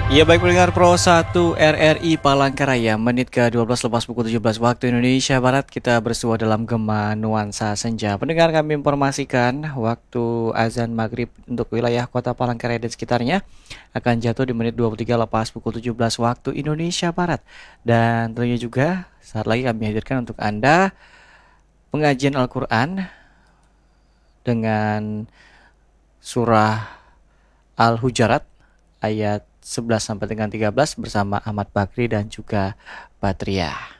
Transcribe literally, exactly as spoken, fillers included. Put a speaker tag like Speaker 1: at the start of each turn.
Speaker 1: Ya baik pendengar Pro satu R R I Palangkaraya, menit ke dua belas lepas pukul tujuh belas waktu Indonesia Barat, kita bersua dalam gema nuansa senja. Pendengar, kami informasikan waktu azan maghrib untuk wilayah kota Palangkaraya dan sekitarnya akan jatuh di menit dua puluh tiga lepas pukul tujuh belas waktu Indonesia Barat. Dan tentunya juga saat lagi kami hadirkan untuk Anda pengajian Al-Quran dengan surah Al-Hujarat ayat sebelas sampai dengan tiga belas bersama Ahmad Bakri dan juga Patria.